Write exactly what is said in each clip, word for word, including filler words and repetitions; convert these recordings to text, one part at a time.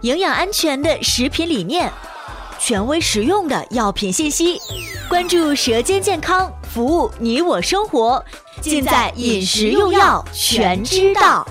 营养安全的食品理念，权威实用的药品信息，关注舌尖健康，服务你我生活，尽在饮食用药全知道。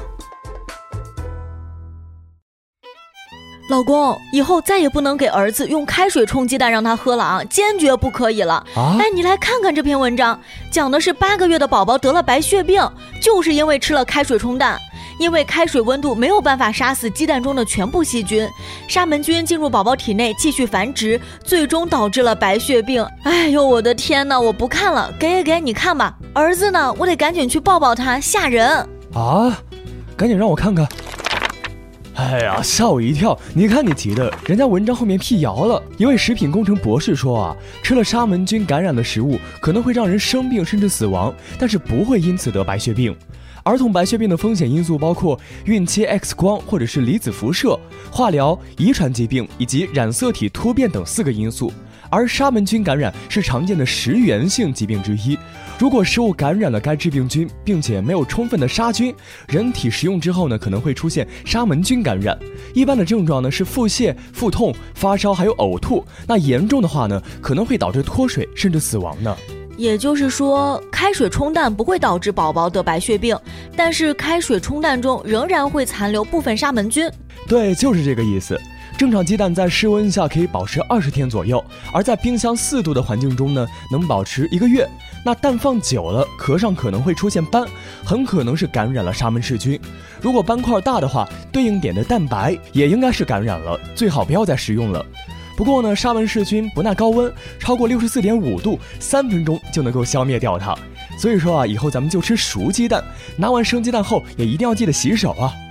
老公，以后再也不能给儿子用开水冲鸡蛋让他喝了啊，坚决不可以了。 啊、 哎，你来看看这篇文章，讲的是八个月的宝宝得了白血病，就是因为吃了开水冲蛋。因为开水温度没有办法杀死鸡蛋中的全部细菌，沙门菌进入宝宝体内继续繁殖，最终导致了白血病。哎呦，我的天哪，我不看了，给给给，你看吧。儿子呢，我得赶紧去抱抱他，吓人啊！赶紧让我看看。哎呀，吓我一跳！你看你急的，人家文章后面辟谣了。一位食品工程博士说啊，吃了沙门菌感染的食物可能会让人生病甚至死亡，但是不会因此得白血病。儿童白血病的风险因素包括孕期 X 光或者是离子辐射、化疗、遗传疾病以及染色体突变等四个因素。而沙门菌感染是常见的食源性疾病之一，如果食物感染了该致病菌，并且没有充分的杀菌，人体食用之后呢，可能会出现沙门菌感染。一般的症状呢是腹泻、腹痛、发烧还有呕吐，那严重的话呢，可能会导致脱水甚至死亡呢。 也就是说，开水冲蛋不会导致宝宝得白血病，但是开水冲蛋中仍然会残留部分沙门菌。 对，就是这个意思。正常鸡蛋在室温下可以保持二十天左右，而在冰箱四度的环境中呢，能保持一个月。那蛋放久了，壳上可能会出现斑，很可能是感染了沙门氏菌。如果斑块大的话，对应点的蛋白也应该是感染了，最好不要再食用了。不过呢，沙门氏菌不耐高温，超过六十四点五度，三分钟就能够消灭掉它。所以说啊，以后咱们就吃熟鸡蛋，拿完生鸡蛋后也一定要记得洗手啊。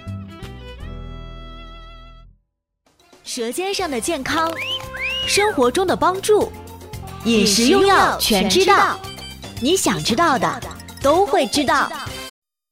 舌尖上的健康，生活中的帮助，饮食用药全知道，你想知道的都会知道。